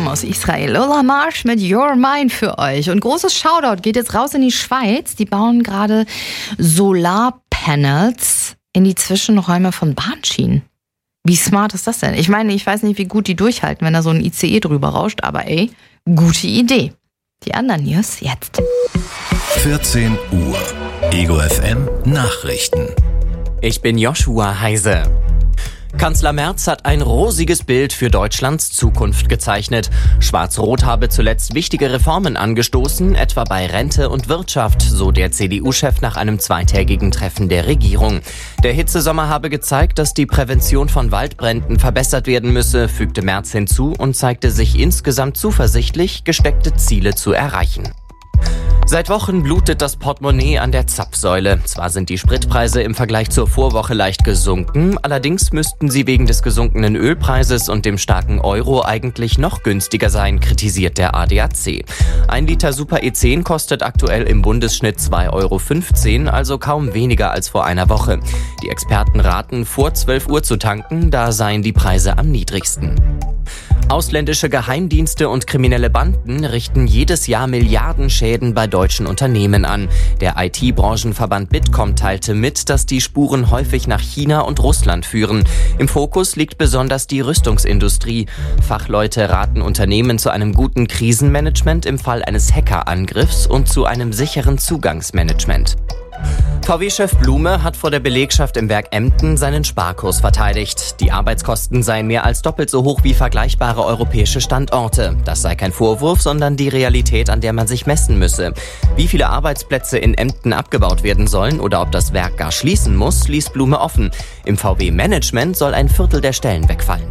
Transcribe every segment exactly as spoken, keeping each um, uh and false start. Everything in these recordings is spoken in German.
kommen aus Israel. Lola Marsh mit You're Mine für euch. Und großes Shoutout geht jetzt raus in die Schweiz. Die bauen gerade Solarpanels in die Zwischenräume von Bahnschienen. Wie smart ist das denn? Ich meine, ich weiß nicht, wie gut die durchhalten, wenn da so ein I C E drüber rauscht, aber ey, gute Idee. Die anderen News jetzt. vierzehn Uhr. Ego F M Nachrichten. Ich bin Joshua Heise. Kanzler Merz hat ein rosiges Bild für Deutschlands Zukunft gezeichnet. Schwarz-Rot habe zuletzt wichtige Reformen angestoßen, etwa bei Rente und Wirtschaft, so der C D U-Chef nach einem zweitägigen Treffen der Regierung. Der Hitzesommer habe gezeigt, dass die Prävention von Waldbränden verbessert werden müsse, fügte Merz hinzu und zeigte sich insgesamt zuversichtlich, gesteckte Ziele zu erreichen. Seit Wochen blutet das Portemonnaie an der Zapfsäule. Zwar sind die Spritpreise im Vergleich zur Vorwoche leicht gesunken, allerdings müssten sie wegen des gesunkenen Ölpreises und dem starken Euro eigentlich noch günstiger sein, kritisiert der A D A C. Ein Liter Super E zehn kostet aktuell im Bundesschnitt zwei Euro fünfzehn, also kaum weniger als vor einer Woche. Die Experten raten, vor zwölf Uhr zu tanken, da seien die Preise am niedrigsten. Ausländische Geheimdienste und kriminelle Banden richten jedes Jahr Milliardenschäden bei deutschen Unternehmen an. Der I T-Branchenverband Bitkom teilte mit, dass die Spuren häufig nach China und Russland führen. Im Fokus liegt besonders die Rüstungsindustrie. Fachleute raten Unternehmen zu einem guten Krisenmanagement im Fall eines Hackerangriffs und zu einem sicheren Zugangsmanagement. V W-Chef Blume hat vor der Belegschaft im Werk Emden seinen Sparkurs verteidigt. Die Arbeitskosten seien mehr als doppelt so hoch wie vergleichbare europäische Standorte. Das sei kein Vorwurf, sondern die Realität, an der man sich messen müsse. Wie viele Arbeitsplätze in Emden abgebaut werden sollen oder ob das Werk gar schließen muss, ließ Blume offen. Im V W-Management soll ein Viertel der Stellen wegfallen.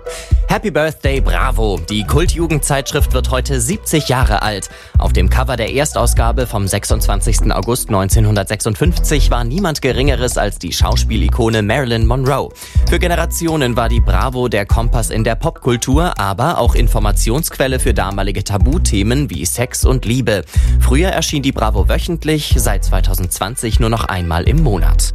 Happy Birthday Bravo! Die Kultjugendzeitschrift wird heute siebzig Jahre alt. Auf dem Cover der Erstausgabe vom sechsundzwanzigsten August neunzehnhundertsechsundfünfzig war niemand Geringeres als die Schauspielikone Marilyn Monroe. Für Generationen war die Bravo der Kompass in der Popkultur, aber auch Informationsquelle für damalige Tabuthemen wie Sex und Liebe. Früher erschien die Bravo wöchentlich, seit zweitausendzwanzig nur noch einmal im Monat.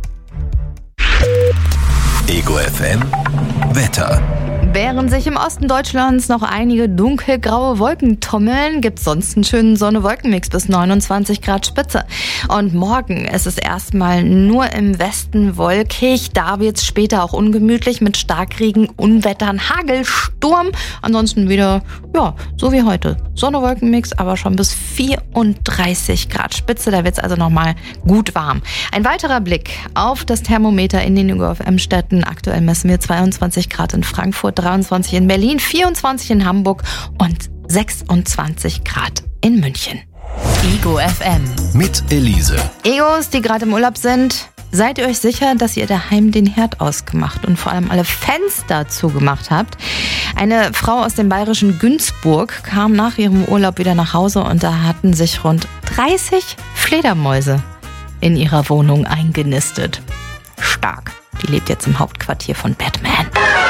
Ego F M Wetter. Während sich im Osten Deutschlands noch einige dunkelgraue Wolken tummeln, gibt es sonst einen schönen Sonne-Wolken-Mix bis neunundzwanzig Grad Spitze. Und morgen ist es erstmal nur im Westen wolkig. Da wird es später auch ungemütlich mit Starkregen, Unwettern, Hagel, Sturm. Ansonsten wieder, ja, so wie heute. Sonne-Wolken-Mix, aber schon bis vierunddreißig Grad Spitze. Da wird es also nochmal gut warm. Ein weiterer Blick auf das Thermometer in den Ego F M-Städten. Aktuell messen wir zweiundzwanzig Grad in Frankfurt, dreiundzwanzig in Berlin, vierundzwanzig in Hamburg und sechsundzwanzig Grad in München. Ego F M. Mit Elise. Egos, die gerade im Urlaub sind, seid ihr euch sicher, dass ihr daheim den Herd ausgemacht und vor allem alle Fenster zugemacht habt? Eine Frau aus dem bayerischen Günzburg kam nach ihrem Urlaub wieder nach Hause und da hatten sich rund dreißig Fledermäuse in ihrer Wohnung eingenistet. Stark. Die lebt jetzt im Hauptquartier von Batman.